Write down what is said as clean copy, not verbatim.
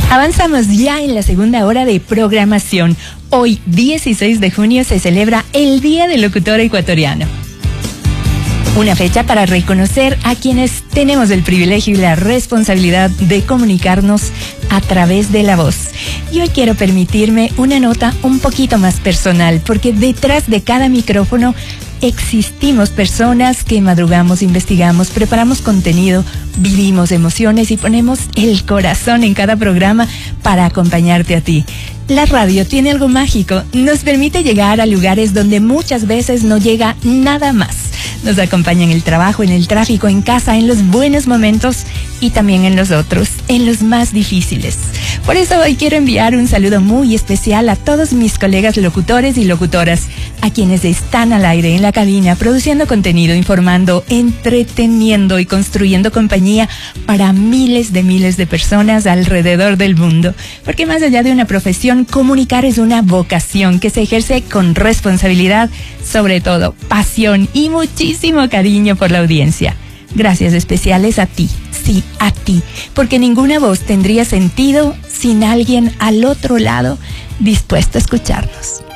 Avanzamos ya en la segunda hora de programación. Hoy, 16 de junio, se celebra el Día del Locutor Ecuatoriano. Una fecha para reconocer a quienes tenemos el privilegio y la responsabilidad de comunicarnos a través de la voz. Y hoy quiero permitirme una nota un poquito más personal, porque detrás de cada micrófono existimos personas que madrugamos, investigamos, preparamos contenido, vivimos emociones y ponemos el corazón en cada programa para acompañarte a ti. La radio tiene algo mágico, nos permite llegar a lugares donde muchas veces no llega nada más. Nos acompaña en el trabajo, en el tráfico, en casa, en los buenos momentos y también en los otros, en los más difíciles. Por eso hoy quiero enviar un saludo muy especial a todos mis colegas locutores y locutoras, a quienes están al aire en la cabina, produciendo contenido, informando, entreteniendo y construyendo compañía para miles de personas alrededor del mundo. Porque más allá de una profesión, comunicar es una vocación que se ejerce con responsabilidad, sobre todo pasión y muchísimo cariño por la audiencia. Gracias especiales a ti, sí, a ti, porque ninguna voz tendría sentido sin alguien al otro lado dispuesto a escucharnos.